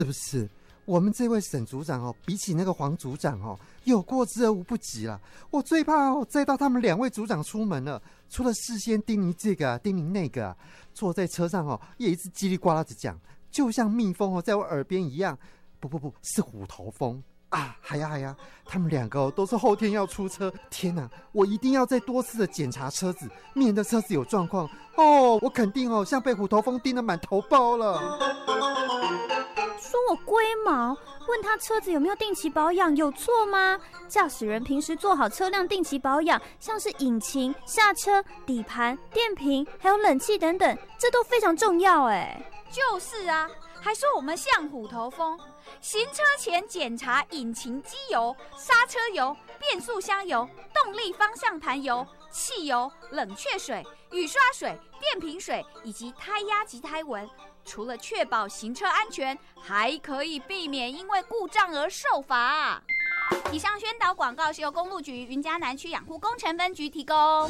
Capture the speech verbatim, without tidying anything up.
是不是？我们这位沈组长哦，比起那个黄组长哦，有过之而无不及啦。我最怕哦，载到他们两位组长出门了，除了事先叮咛这个啊，叮咛那个啊，坐在车上哦，也一直叽里呱啦的讲，就像蜜蜂哦，在我耳边一样。不不不，是虎头蜂啊！嗨呀嗨呀，他们两个哦，都是后天要出车。天哪，我一定要再多次的检查车子，免得车子有状况哦。我肯定哦，像被虎头蜂叮得满头包了。 说我龟毛，问他车子有没有定期保养有错吗？驾驶人平时做好车辆定期保养，像是引擎、刹车、底盘、电瓶还有冷气等等，这都非常重要哎。 就是啊，还说我们像虎头蜂，行车前检查引擎机油、刹车油、变速箱油、动力方向盘油、汽油、冷却水、雨刷水、电瓶水以及胎压及胎纹。除了确保行车安全，还可以避免因为故障而受罚。以上宣导广告是由公路局云嘉南区养护工程分局提供。